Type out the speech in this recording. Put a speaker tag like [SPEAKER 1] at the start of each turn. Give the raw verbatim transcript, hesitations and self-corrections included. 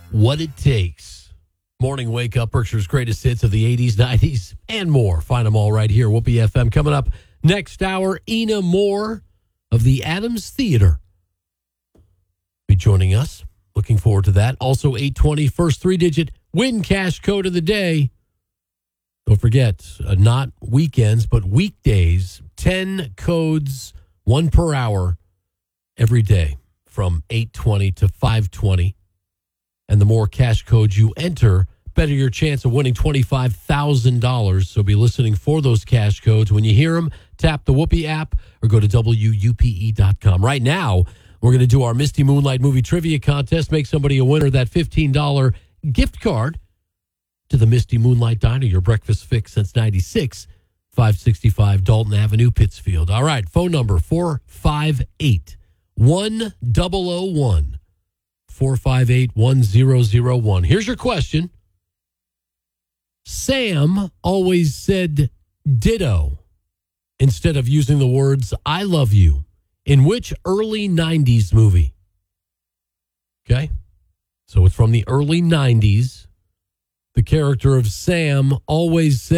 [SPEAKER 1] What It Takes. Morning Wake Up, Berkshire's greatest hits of the eighties, nineties, and more. Find them all right here. Whoopee F M. Coming up next hour, Ina Moore of the Adams Theater be joining us. Looking forward to that. Also, eight twenty, first three-digit win cash code of the day. Don't forget, uh, not weekends, but weekdays, ten codes, one per hour every day from eight twenty to five twenty. And the more cash codes you enter, better your chance of winning twenty-five thousand dollars. So be listening for those cash codes. When you hear them, tap the Whoopee app or go to W U P E dot com. Right now, we're going to do our Misty Moonlight movie trivia contest. Make somebody a winner of that fifteen dollars gift card to the Misty Moonlight Diner, your breakfast fix since ninety-six, five sixty-five Dalton Avenue, Pittsfield. All right, phone number four five eight, one zero zero one. four five eight, one zero zero one. Here's your question. Sam always said ditto instead of using the words I love you. In which early nineties movie? Okay. So it's from the early nineties. The character of Sam always said